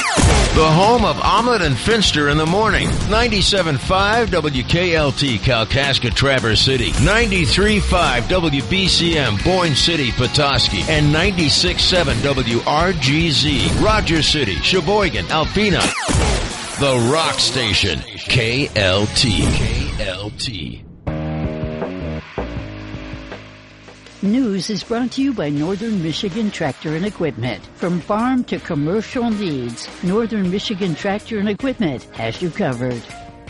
The home of Omelet and Finster in the morning. 97.5 WKLT Kalkaska Traverse City. 93.5 WBCM Boyne City Petoskey. And 96.7 WRGZ Rogers City, Sheboygan, Alpena. The Rock Station. KLT. KLT. News is brought to you by Northern Michigan Tractor and Equipment. From farm to commercial needs, Northern Michigan Tractor and Equipment has you covered.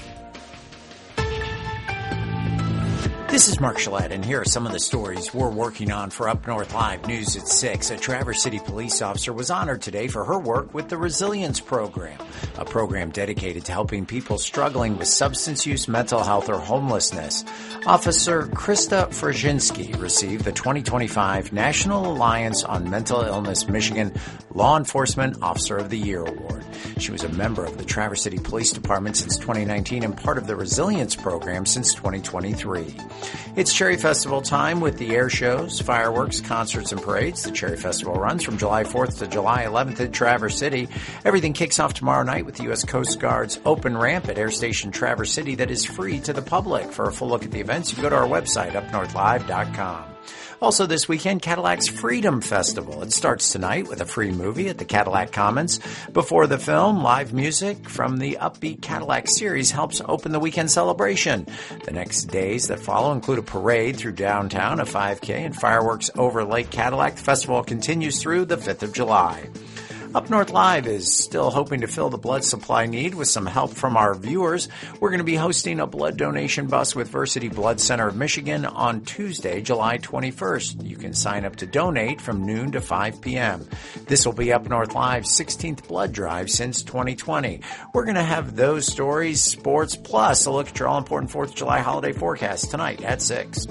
This is Mark Gillette, and here are some of the stories we're working on for Up North Live News at 6. A Traverse City police officer was honored today for her work with the Resilience Program, a program dedicated to helping people struggling with substance use, mental health, or homelessness. Officer Krista Frzynsky received the 2025 National Alliance on Mental Illness Michigan Law Enforcement Officer of the Year Award. She was a member of the Traverse City Police Department since 2019 and part of the Resilience Program since 2023. It's Cherry Festival time with the air shows, fireworks, concerts, and parades. The Cherry Festival runs from July 4th to July 11th in Traverse City. Everything kicks off tomorrow night with the U.S. Coast Guard's open ramp at Air Station Traverse City that is free to the public. For a full look at the events, you can go to our website, upnorthlive.com. Also this weekend, Cadillac's Freedom Festival. It starts tonight with a free movie at the Cadillac Commons. Before the film, live music from the Upbeat Cadillac series helps open the weekend celebration. The next days that follow include a parade through downtown, a 5K, and fireworks over Lake Cadillac. The festival continues through the 5th of July. Up North Live is still hoping to fill the blood supply need with some help from our viewers. We're going to be hosting a blood donation bus with Versity Blood Center of Michigan on Tuesday, July 21st. You can sign up to donate from noon to 5 p.m. This will be Up North Live's 16th blood drive since 2020. We're going to have those stories, sports, plus a look at your all-important 4th of July holiday forecast tonight at 6.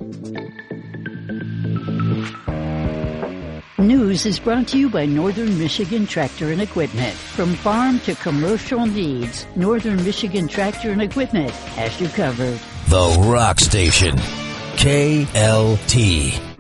News is brought to you by Northern Michigan Tractor and Equipment. From farm to commercial needs, Northern Michigan Tractor and Equipment has you covered. The Rock Station. KLT.